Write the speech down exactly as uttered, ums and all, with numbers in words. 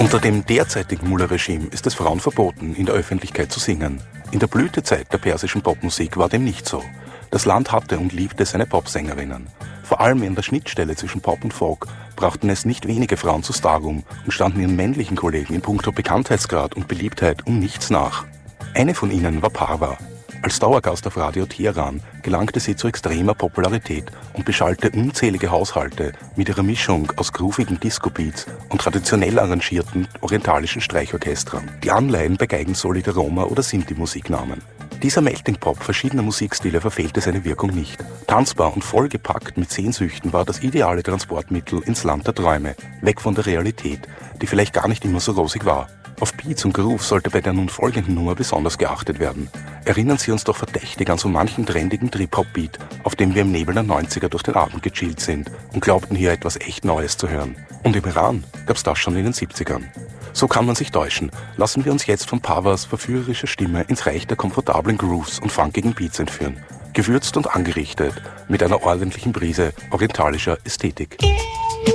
Unter dem derzeitigen Mullah-Regime ist es Frauen verboten, in der Öffentlichkeit zu singen. In der Blütezeit der persischen Popmusik war dem nicht so. Das Land hatte und liebte seine Popsängerinnen. Vor allem in der Schnittstelle zwischen Pop und Folk brauchten es nicht wenige Frauen zu Stargum und standen ihren männlichen Kollegen in puncto Bekanntheitsgrad und Beliebtheit um nichts nach. Eine von ihnen war Parva. Als Dauergast auf Radio Teheran gelangte sie zu extremer Popularität und beschallte unzählige Haushalte mit ihrer Mischung aus groovigen Disco-Beats und traditionell arrangierten orientalischen Streichorchestern, die Anleihen bei Geigensolid Roma oder Sinti-Musik nahmen. Dieser Melting-Pop verschiedener Musikstile verfehlte seine Wirkung nicht. Tanzbar und vollgepackt mit Sehnsüchten war das ideale Transportmittel ins Land der Träume, weg von der Realität, die vielleicht gar nicht immer so rosig war. Auf Beats und Groove sollte bei der nun folgenden Nummer besonders geachtet werden. Erinnern Sie uns doch verdächtig an so manchen trendigen Trip-Hop-Beat, auf dem wir im Nebel der neunziger durch den Abend gechillt sind und glaubten hier etwas echt Neues zu hören. Und im Iran gab's das schon in den siebzigern. So kann man sich täuschen. Lassen wir uns jetzt von Parvas verführerischer Stimme ins Reich der komfortablen Grooves und funkigen Beats entführen. Gewürzt und angerichtet mit einer ordentlichen Prise orientalischer Ästhetik.